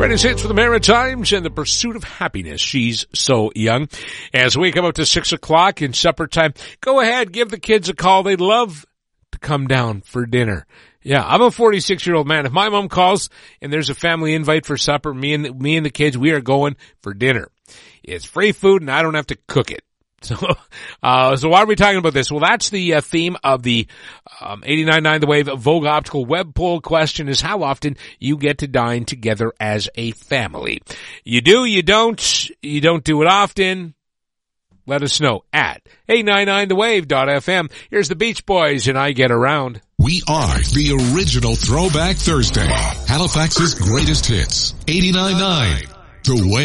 Greatest hits for the Maritimes and the pursuit of happiness. She's so young. As we come up to 6 o'clock in supper time, go ahead, give the kids a call. They'd love to come down for dinner. Yeah, I'm a 46-year-old man. If my mom calls and there's a family invite for supper, me and the kids, we are going for dinner. It's free food and I don't have to cook it. So why are we talking about this? Well, that's the theme of the 89.9 The Wave Vogue Optical web poll. Question is how often you get to dine together as a family. You do, you don't do it often. Let us know at 899thewave.fm. Here's the Beach Boys and I Get Around. We are the original Throwback Thursday. Halifax's greatest hits. 89.9 The Wave.